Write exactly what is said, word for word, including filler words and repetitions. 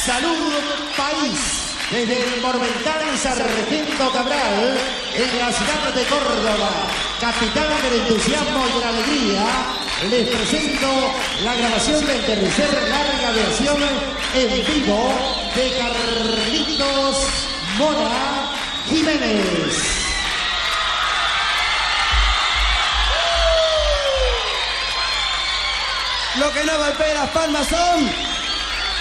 Salud País. Desde el monumental Sargento Cabral, en la ciudad de Córdoba, capital del entusiasmo y de la alegría, les presento la grabación del tercer larga versión en vivo de Carlitos Mora Jiménez. Lo que no golpea las palmas son...